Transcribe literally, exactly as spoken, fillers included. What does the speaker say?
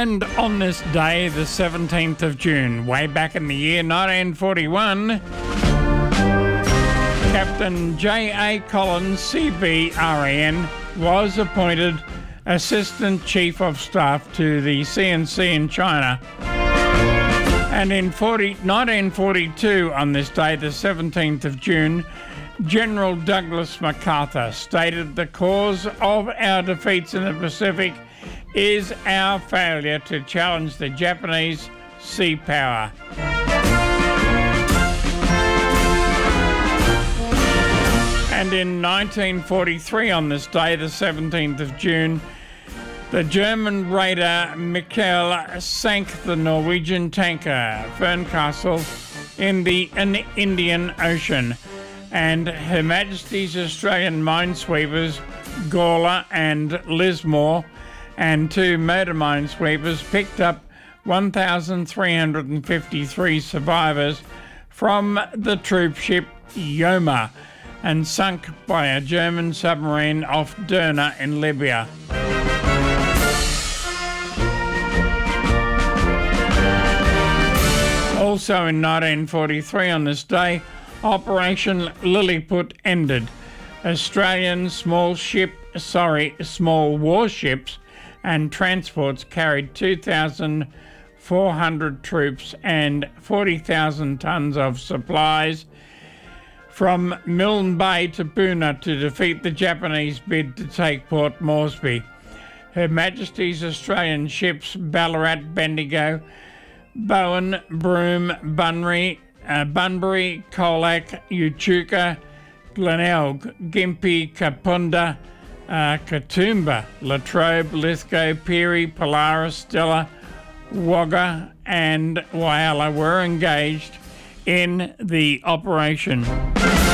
And on this day, the seventeenth of June, way back in the year nineteen forty-one, Captain J A Collins, C B R E N, was appointed Assistant Chief of Staff to the C N C in China. And in nineteen forty-two, on this day, the seventeenth of June, General Douglas MacArthur stated the cause of our defeats in the Pacific is our failure to challenge the Japanese sea power. And in nineteen forty-three, on this day, the seventeenth of June, the German raider Mikkel sank the Norwegian tanker Ferncastle in the in Indian Ocean, and Her Majesty's Australian minesweepers Gawler and Lismore and two motor minesweepers picked up one thousand three hundred fifty-three survivors from the troop ship Yoma and sunk by a German submarine off Derna in Libya. Also in nineteen forty-three, on this day, Operation Lilliput ended. Australian small ship, sorry, small warships and transports carried two thousand four hundred troops and forty thousand tonnes of supplies from Milne Bay to Puna to defeat the Japanese bid to take Port Moresby. Her Majesty's Australian ships Ballarat, Bendigo, Bowen, Broome, Bunbury, uh, Bunbury, Colac, Echuca, Glenelg, Gympie, Kapunda, uh, Katoomba, Latrobe, Lithgow, Peary, Polaris, Stella, Wagga and Whyalla were engaged in the operation.